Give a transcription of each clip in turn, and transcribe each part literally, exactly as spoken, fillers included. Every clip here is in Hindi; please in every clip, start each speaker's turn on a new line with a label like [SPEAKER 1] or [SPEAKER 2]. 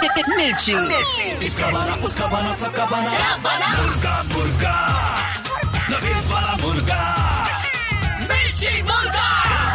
[SPEAKER 1] मिर्ची।
[SPEAKER 2] इसका बना उसका बना सबका बना मुर्गा मुर्गा नवीद वाला मुर्गा मिर्ची मुर्गा।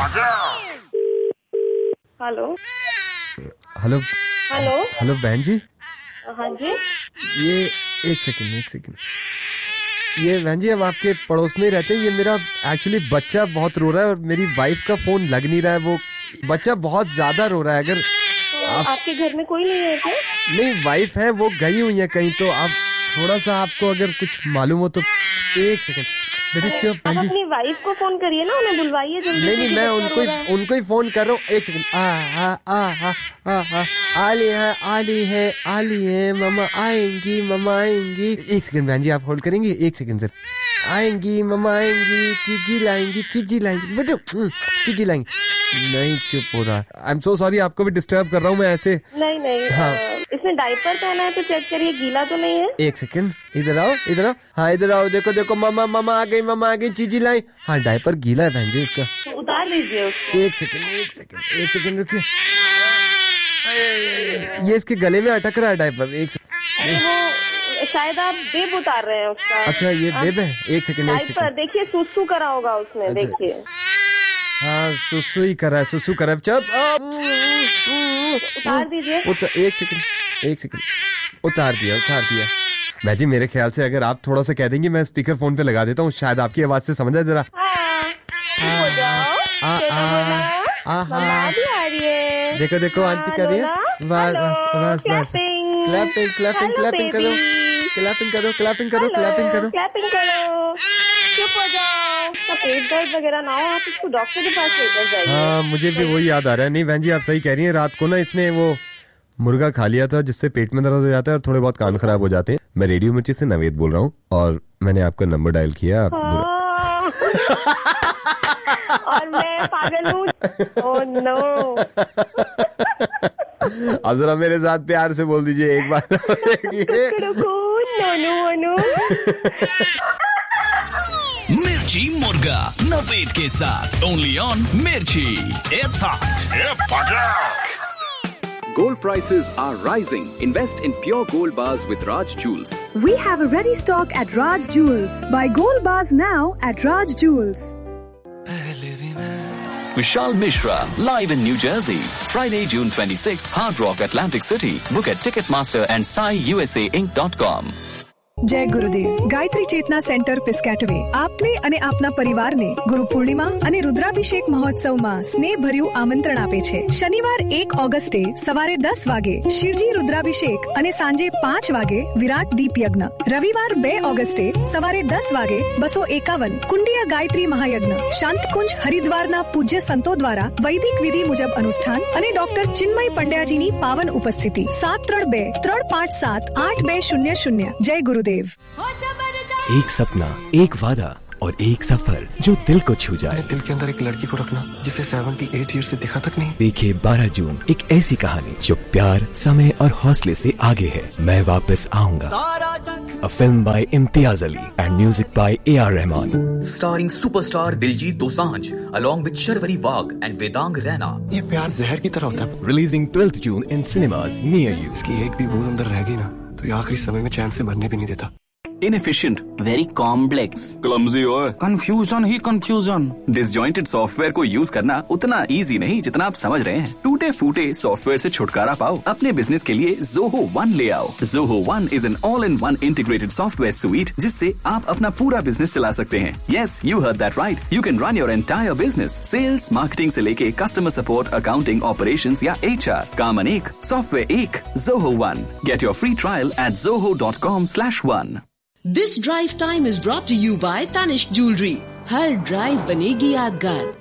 [SPEAKER 3] हेलो
[SPEAKER 4] हेलो
[SPEAKER 3] हेलो
[SPEAKER 4] हेलो बहन जी।
[SPEAKER 3] हाँ जी।
[SPEAKER 4] ये एक सेकंड एक सेकंड ये बहन जी हम आपके पड़ोस में ही रहते हैं। ये मेरा एक्चुअली बच्चा बहुत रो रहा है और मेरी वाइफ का फोन लग नहीं रहा है। वो बच्चा बहुत ज्यादा रो रहा है। अगर
[SPEAKER 3] तो
[SPEAKER 4] आप
[SPEAKER 3] आपके घर में कोई नहीं है क्या?
[SPEAKER 4] नहीं वाइफ है वो गई हुई है कहीं, तो आप थोड़ा सा आपको अगर कुछ मालूम हो तो एक सेकंड बेटे चुप।
[SPEAKER 3] आप अपनी वाइफ को फोन करिए ना, उन्हें बुलवाइए जल्दी।
[SPEAKER 4] नहीं नहीं मैं उनको ही उनको ही फोन कर रहा हूँ। एक सेकंड आ आ आ आ आ आ आली है आली है आली है मम्मा आएंगी मम्मा आएंगी। एक सेकंड बहन जी आप होल्ड करेंगे एक सेकंड सर। आएंगी मम्मा आएंगी चीजी लाएंगी चीजी लाएंगी बेटे चीजी लाएंगी। नहीं चुप हो रहा। आई एम सो सॉरी आपको भी डिस्टर्ब कर रहा हूँ मैं ऐसे।
[SPEAKER 3] नहीं नहीं
[SPEAKER 4] हाँ।
[SPEAKER 3] इसमें डायपर पहना है तो चेक करिए गीला तो नहीं है।
[SPEAKER 4] एक सेकंड इधर आओ इधर आओ। हाँ इधर आओ देखो देखो मम्मा मम्मा आ गई मम्मा आ गई चीजी लाई। हाँ डायपर गीला है बहन जी इसका।
[SPEAKER 3] तो उतार दीजिए उसको।
[SPEAKER 4] एक सेकंड एक सेकंड एक सेकंड रुकिए। ये इसके गले में अटक रहा है डायपर। एक सेकंड।
[SPEAKER 3] अरे वो शायद आप बेब उतार रहे हैं उसका।
[SPEAKER 4] अच्छा ये बेब है। एक सेकंड एक
[SPEAKER 3] डायपर
[SPEAKER 4] सेकंड
[SPEAKER 3] देखिए सुसु करा होगा उसमें।
[SPEAKER 4] अच्छा।
[SPEAKER 3] देखिए
[SPEAKER 4] हाँ सुसु ही करा है सुसु करा है। चुप
[SPEAKER 3] उतार दीजिए।
[SPEAKER 4] उतार एक सेकंड एक सेकंड उतार दिया उतार दिया। मैं जी मेरे ख्याल से अगर आप थोड़ा सा कह देंगे मैं स्पीकर फोन पे लगा देता हूँ, शायद आपकी आवाज से समझ आए जरा।
[SPEAKER 3] हाँ, चुप हो जाओ।
[SPEAKER 4] आ,
[SPEAKER 3] चलो
[SPEAKER 4] आ,
[SPEAKER 3] बोला।
[SPEAKER 4] आ,
[SPEAKER 3] मम्मा भी आ रही है।
[SPEAKER 4] देखो देखो आंटी कर रही है। बस बस बस क्लैपिंग क्लैपिंग क्लैपिंग करो क्लैपिंग करो क्लैपिंग करो क्लैपिंग करो
[SPEAKER 3] क्लैपिंग करो। चुप हो जाओ। तो पेट दर्द वगैरह ना हो आप इसको डॉक्टर के पास लेकर जाइए।
[SPEAKER 4] हाँ मुझे भी वही याद आ रहा है। नहीं बहन जी आप सही कह रही हैं। रात को ना इसने वो मुर्गा खा लिया था जिससे पेट में दर्द हो जाता है और थोड़े बहुत कान खराब हो जाते हैं। मैं रेडियो मिर्ची से नवेद बोल रहा हूँ और मैंने आपका नंबर डायल किया। आप
[SPEAKER 3] और मैं पागल हूँ। Oh no.
[SPEAKER 4] अब जरा मेरे साथ प्यार से बोल दीजिए एक बार।
[SPEAKER 2] मिर्ची मुर्गा नवेद के साथ ओनली ऑन मिर्ची। It's hot.
[SPEAKER 5] Gold prices are rising. Invest in pure gold bars with Raj Jewels.
[SPEAKER 6] We have a ready stock at Raj Jewels. Buy gold bars now at Raj Jewels.
[SPEAKER 2] Vishal Mishra live in New Jersey. Friday, June twenty-sixth, Hard Rock, Atlantic City. Book at Ticketmaster and sai u s a inc dot com.
[SPEAKER 6] જય ગુરુદેવ. ગાયત્રી ચેતના સેન્ટર પિસ્કેટવે આપને અને આપના પરિવારને ગુરુ પૂર્ણિમા અને રુદ્રાભિષેક મહોત્સવમાં સ્નેહભર્યું આમંત્રણ આપે છે. શનિવાર એક ઓગસ્ટે સવારે દસ વાગે શિવજી રુદ્રાભિષેક અને સાંજે પાંચ વાગે વિરાટ દીપ યજ્ઞ. રવિવાર બે ઓગસ્ટે સવારે દસ વાગે બસો એકાવન કુંડિયા ગાયત્રી મહાયજ્ઞ. શાંતકુંજ હરિદ્વારના પૂજ્ય સંતો દ્વારા વૈદિક વિધિ મુજબ અનુષ્ઠાન અને ડોક્ટર ચિન્મય પંડ્યાજીની પાવન ઉપસ્થિતિ. સાત ત્રણ બે ત્રણ પાંચ સાત આઠ બે શૂન્ય શૂન્ય. જય ગુરુદેવ.
[SPEAKER 7] एक सपना, एक वादा और एक सफर जो दिल को छू जाए।
[SPEAKER 8] दिल के अंदर एक लड़की को रखना जिसे अठहत्तर ईयर से दिखा तक नहीं।
[SPEAKER 7] देखिए बारह जून एक ऐसी कहानी जो प्यार समय और हौसले से आगे है। मैं वापस आऊंगा। A film by Imtiaz Ali and music by A R Rahman.
[SPEAKER 9] Starring superstar Diljit Dosanjh along with Sharvari Wagh and Vedang Raina.
[SPEAKER 8] ये प्यार जहर की तरह होता है।
[SPEAKER 7] Releasing twelfth June in cinemas near you.
[SPEAKER 8] इसकी एक भी बूंद अंदर रह गई ना तो ये आखिरी समय में चैन से मरने भी नहीं देता।
[SPEAKER 2] Inefficient, very complex, clumsy और confusion ही confusion. Disjointed सॉफ्टवेयर को यूज करना उतना इजी नहीं जितना आप समझ रहे हैं. टूटे फूटे सॉफ्टवेयर से छुटकारा पाओ. अपने बिजनेस के लिए Zoho One ले आओ. Zoho One is an all-in-one integrated software suite जिससे आप अपना पूरा बिजनेस चला सकते हैं. Yes, you heard that right. You can run your entire business. Sales, marketing से लेके customer support, accounting, operations या H R. काम अनेक, सॉफ्टवेयर एक. Zoho One. Get your free trial at zoho dot com slash one.
[SPEAKER 1] This drive time is brought to you by Tanishq Jewelry. Her drive बनेगी यादगार.